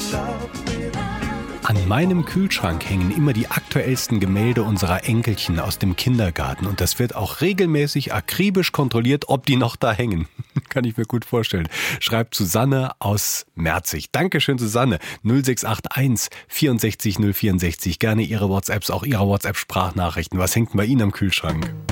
An meinem Kühlschrank hängen immer die aktuellsten Gemälde unserer Enkelchen aus dem Kindergarten. Und das wird auch regelmäßig akribisch kontrolliert, ob die noch da hängen. Kann ich mir gut vorstellen. Schreibt Susanne aus Merzig. Dankeschön, Susanne. 0681 64 064. Gerne Ihre WhatsApps, auch Ihre WhatsApp-Sprachnachrichten. Was hängt bei Ihnen am Kühlschrank?